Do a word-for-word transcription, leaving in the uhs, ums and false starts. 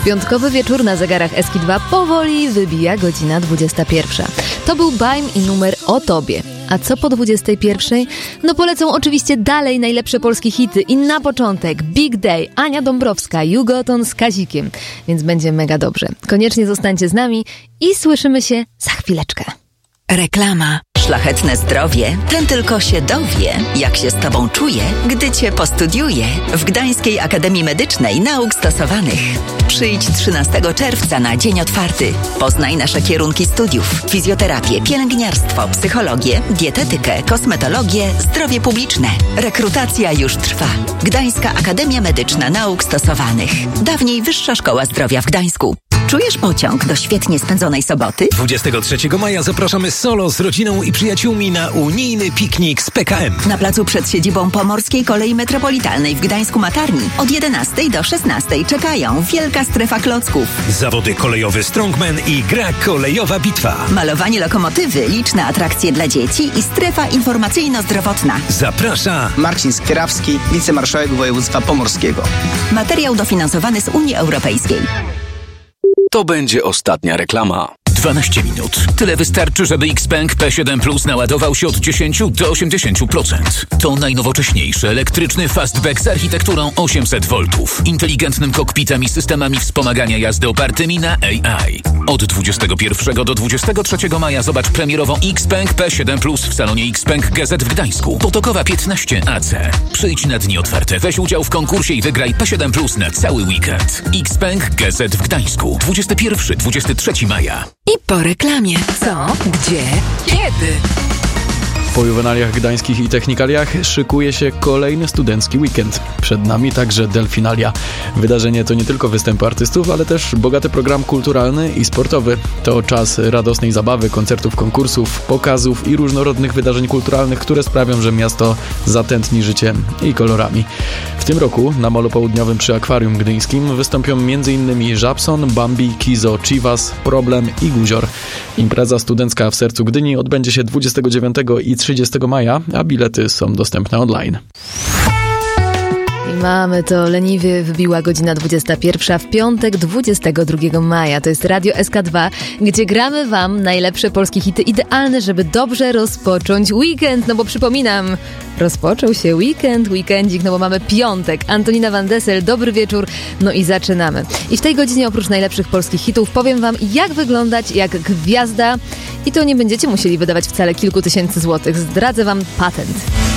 Piątkowy wieczór na zegarach Eski dwa powoli wybija godzina dwudziesta pierwsza. To był Bajm i numer O Tobie. A co po dwudziestej pierwszej? No polecą oczywiście dalej najlepsze polskie hity i na początek Big Day, Ania Dąbrowska, Jugoton z Kazikiem. Więc będzie mega dobrze. Koniecznie zostańcie z nami i słyszymy się za chwileczkę. Reklama. Szlachetne zdrowie, ten tylko się dowie, jak się z tobą czuje, gdy cię postudiuje w Gdańskiej Akademii Medycznej Nauk Stosowanych. Przyjdź trzynastego czerwca na dzień otwarty. Poznaj nasze kierunki studiów: fizjoterapię, pielęgniarstwo, psychologię, dietetykę, kosmetologię, zdrowie publiczne. Rekrutacja już trwa. Gdańska Akademia Medyczna Nauk Stosowanych. Dawniej Wyższa Szkoła Zdrowia w Gdańsku. Czujesz pociąg do świetnie spędzonej soboty? dwudziestego trzeciego maja zapraszamy solo z rodziną i przyjaciółmi na unijny piknik z P K M. Na placu przed siedzibą Pomorskiej Kolei Metropolitalnej w Gdańsku-Matarni od jedenastej do szesnastej czekają wielka strefa klocków. Zawody kolejowy Strongman i gra kolejowa bitwa. Malowanie lokomotywy, liczne atrakcje dla dzieci i strefa informacyjno-zdrowotna. Zaprasza Marcin Skierawski, wicemarszałek województwa pomorskiego. Materiał dofinansowany z Unii Europejskiej. To będzie ostatnia reklama. dwanaście minut. Tyle wystarczy, żeby Xpeng P siedem Plus naładował się od dziesięć do osiemdziesięciu procent. To najnowocześniejszy elektryczny fastback z architekturą osiemset woltów, inteligentnym kokpitem i systemami wspomagania jazdy opartymi na A I. Od dwudziestego pierwszego do dwudziestego trzeciego maja zobacz premierową Xpeng P siedem Plus w salonie Xpeng G Z w Gdańsku. Potokowa piętnaście A C. Przyjdź na dni otwarte, weź udział w konkursie i wygraj P siedem Plus na cały weekend. Xpeng G Z w Gdańsku. dwudziestego pierwszego do dwudziestego trzeciego maja. I po reklamie. Co? Gdzie? Kiedy? Po juwenaliach gdańskich i technikaliach szykuje się kolejny studencki weekend. Przed nami także Delfinalia. Wydarzenie to nie tylko występy artystów, ale też bogaty program kulturalny i sportowy. To czas radosnej zabawy, koncertów, konkursów, pokazów i różnorodnych wydarzeń kulturalnych, które sprawią, że miasto zatętni życiem i kolorami. W tym roku na Molo Południowym przy Akwarium Gdyńskim wystąpią m.in. Żabson, Bambi, Kizo, Chivas, Problem i Guzior. Impreza studencka w sercu Gdyni odbędzie się dwudziestego dziewiątego i trzydziestego maja, a bilety są dostępne online. I mamy to, leniwie wybiła godzina dwudziesta pierwsza w piątek dwudziestego drugiego maja. To jest Radio S K dwa, gdzie gramy wam najlepsze polskie hity, idealne, żeby dobrze rozpocząć weekend. No bo przypominam, rozpoczął się weekend, weekendzik, no bo mamy piątek. Antonina Van Dessel, dobry wieczór, no i zaczynamy. I w tej godzinie oprócz najlepszych polskich hitów powiem wam, jak wyglądać jak gwiazda i to nie będziecie musieli wydawać wcale kilku tysięcy złotych. Zdradzę wam patent.